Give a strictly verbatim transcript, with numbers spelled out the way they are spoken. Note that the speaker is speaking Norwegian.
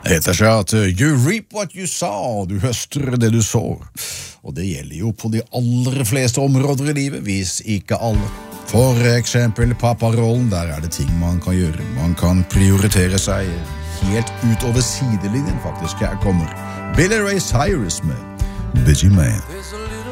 heter seg at you reap what you sow, du høster det du sår. Og det gjelder jo på de aller fleste områder i livet, hvis ikke alle. For eksempel papparollen, der er det ting man kan gjøre. Man kan prioritere seg helt utover sidelinjen, faktisk. Her kommer Billy Ray Cyrus med Busy Man.